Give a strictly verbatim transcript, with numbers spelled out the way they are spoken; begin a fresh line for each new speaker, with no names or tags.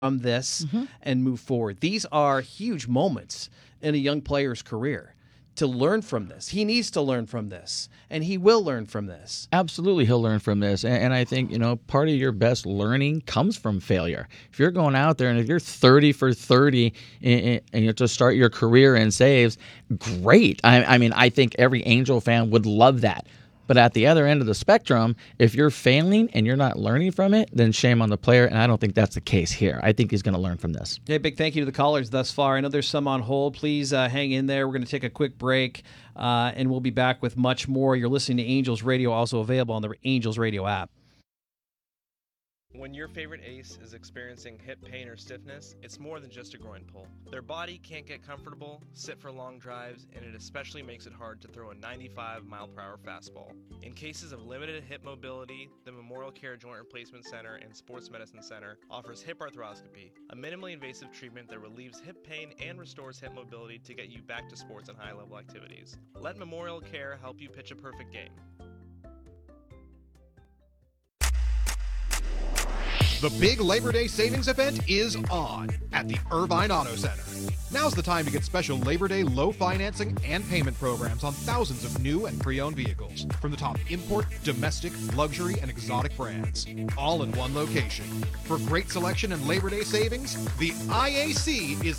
from this
Mm-hmm.
and move forward. These are huge moments in a young player's career to learn from this. He needs to learn from this, and he will learn from this.
Absolutely, he'll learn from this. And, and I think, you know, part of your best learning comes from failure. If you're going out there and if you're thirty for thirty and, and you to start your career in saves, great. I, I mean, I think every Angel fan would love that. But at the other end of the spectrum, if you're failing and you're not learning from it, then shame on the player. And I don't think that's the case here. I think he's going to learn from this.
Hey, big thank you to the callers thus far. I know there's some on hold. Please uh, hang in there. We're going to take a quick break, uh, and we'll be back with much more. You're listening to Angels Radio, also available on the Angels Radio app.
When your favorite ace is experiencing hip pain or stiffness, it's more than just a groin pull. Their body can't get comfortable, sit for long drives, and it especially makes it hard to throw a ninety-five mile per hour fastball. In cases of limited hip mobility, the Memorial Care Joint Replacement Center and Sports Medicine Center offers hip arthroscopy, a minimally invasive treatment that relieves hip pain and restores hip mobility to get you back to sports and high-level activities. Let Memorial Care help you pitch a perfect game.
The big Labor Day savings event is on at the Irvine Auto Center. Now's the time to get special Labor Day low financing and payment programs on thousands of new and pre-owned vehicles from the top import, domestic, luxury, and exotic brands, all in one location. For great selection and Labor Day savings, the I A C is